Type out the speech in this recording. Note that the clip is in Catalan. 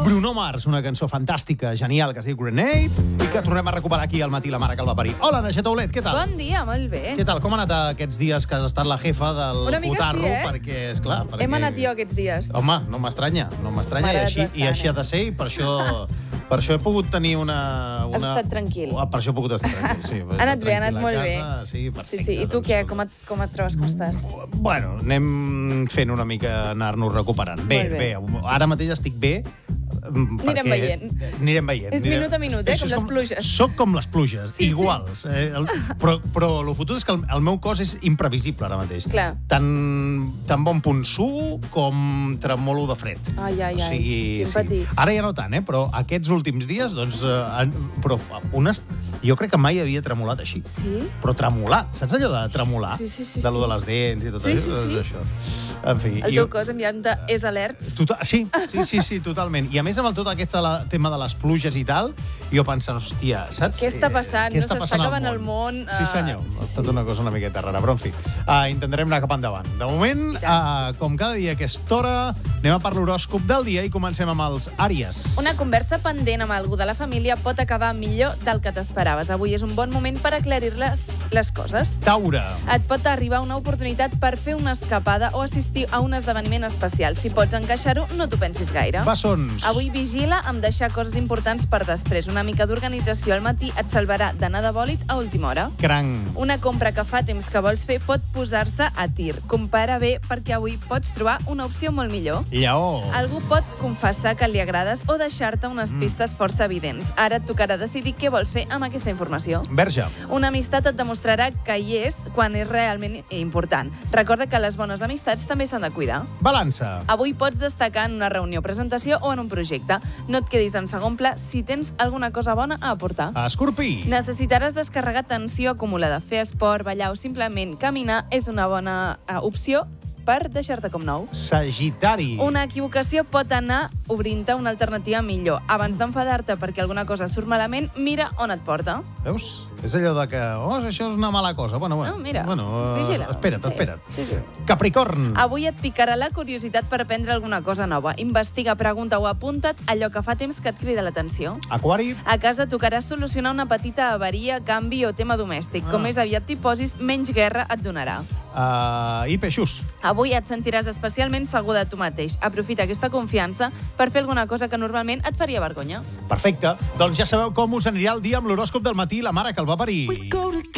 Bruno Mars, una cançó fantàstica, genial, que es diu Grenade, i que tornem a recuperar aquí al matí la mare que el va parir. Hola, Naixeta Olet, què tal? Bon dia, molt bé. Què tal? Com ha anat aquests dies que has estat la jefa del Una mica Cotarro? sí, Perquè, esclar... Perquè... Hem anat jo aquests dies. Home, no m'estranya, i així ha de ser, i per això he pogut tenir una... Has estat tranquil. Per això he pogut estar tranquil, sí. Ha anat bé, ha anat molt bé. Sí, perfecte. Sí. I tu què? Com et trobes? Com estàs? Bueno, anem fent una mica anar-nos recuperant. Bé. Ara mateix estic bé. Anirem veient. És minut a minut, com les pluges. Soc com les pluges, iguals. Però el fotut és que el meu cos és imprevisible ara mateix. Clar. Tan bon punt suo com tremolo de fred. Ai, quin petit. Ara ja no tant, però aquests últims dies, doncs... Jo crec que mai havia tremolat així. Sí? Però tremolat, saps allò de tremolar? Sí. De lo de les dents i tot això. En fi... El teu cos enviant-te alerts. Sí, totalment. I a més, amb tot aquest tema de les pluges i tal, jo pensant, hòstia, saps? Què està passant? No s'està acabant el món. Sí, senyor. Ha estat una cosa una miqueta rara, però en fi. Intentarem anar cap endavant. De moment, com cada dia a aquesta hora, anem a per l'horòscop del dia i comencem amb els Àries. Una conversa pendent amb algú de la família pot acabar millor del que t'esperaves. Avui és un bon moment per aclarir-les les coses. Taure. Et pot arribar una oportunitat per fer una escapada o assistir a un esdeveniment especial. Si pots encaixar-ho, no t'ho pensis gaire. Bessons. Avui vigila amb deixar coses importants per després. Una mica d'organització al matí et salvarà d'anar de bòlit a última hora. Cranc. Una compra que fa temps que vols fer pot posar-se a tir. Compara bé perquè avui pots trobar una opció molt millor. Lleó. Algú pot confessar que li agrades o deixar-te unes pistes força evidents. Ara et tocarà decidir què vols fer amb aquesta informació. Verge. Una amistat et demostrarà que hi és quan és realment important. Recorda que les bones amistats també s'han de cuidar. Balança. Avui pots destacar en una reunió, presentació o en un projecte. No et quedis en segon pla si tens alguna cosa bona a aportar. Escorpí. Necessitaràs descarregar tensió acumulada. Fer esport, ballar o simplement caminar és una bona opció per deixar-te com nou. Sagitari. Una equivocació pot anar obrint-te una alternativa millor. Abans d'enfadar-te perquè alguna cosa surt malament, mira on et porta. Veus? És allò de que, això és una mala cosa. Bueno, vigila. Espera't. Sí. Capricorn. Avui et picarà la curiositat per aprendre alguna cosa nova. Investiga, pregunta o apunta't allò que fa temps que et crida l'atenció. Aquari. A casa tocarà solucionar una petita avaria, canvi o tema domèstic. Com més aviat t'hi posis, menys guerra et donarà. I peixos. Avui et sentiràs especialment segur de tu mateix. Aprofita aquesta confiança per fer alguna cosa que normalment et faria vergonya. Perfecte. Doncs ja sabeu com us anirà el dia amb l'horòscop del matí, la mare que el va parir.